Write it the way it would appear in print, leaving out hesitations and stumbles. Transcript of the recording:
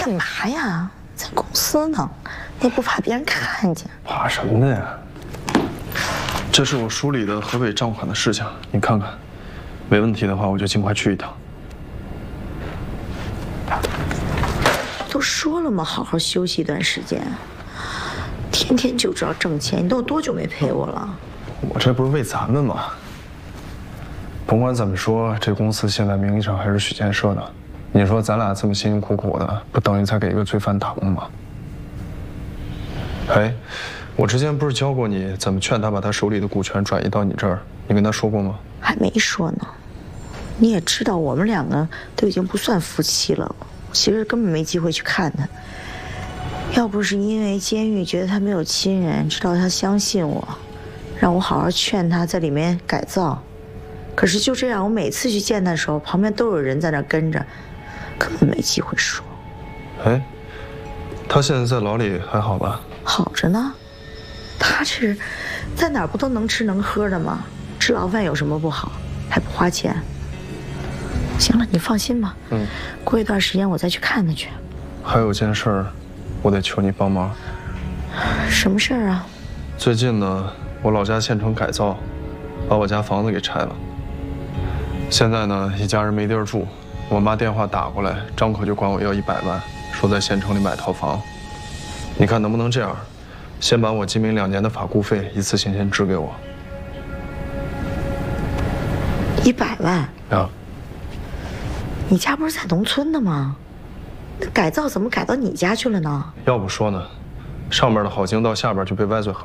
干嘛呀？在公司呢，你也不怕别人看见？ 怕什么呢呀？这是我梳理的河北账款的事情，你看看，没问题的话，我就尽快去一趟。 都说了嘛，好好休息一段时间。天天就知道挣钱，你都有多久没陪我了？ 我这不是为咱们吗？甭管怎么说，这公司现在名义上还是许建设的。你说咱俩这么辛辛苦苦的，不等于在给一个罪犯打工吗？哎，我之前不是教过你怎么劝他把他手里的股权转移到你这儿，你跟他说过吗？ 还没说呢。你也知道，我们两个都已经不算夫妻了，我媳妇根本没机会去看他。要不是因为监狱觉得他没有亲人，知道他相信我，让我好好劝他在里面改造。可是就这样，我每次去见他的时候，旁边都有人在那跟着，根本没机会说。 哎，他现在在牢里还好吧？ 好着呢，他这在哪儿不都能吃能喝的吗？吃牢饭有什么不好？还不花钱。行了，你放心吧。过一段时间我再去看他去。 还有件事儿，我得求你帮忙。 什么事儿啊？ 最近呢，我老家县城改造，把我家房子给拆了。现在呢，一家人没地儿住，我妈电话打过来，张可就管我要100万，说在县城里买套房。你看能不能这样，先把我今明2年的法顾费一次性先支给我。 100万啊？ 你家不是在农村的吗？那改造怎么改到你家去了呢？ 要不说呢，上面的好经到下边就被歪嘴河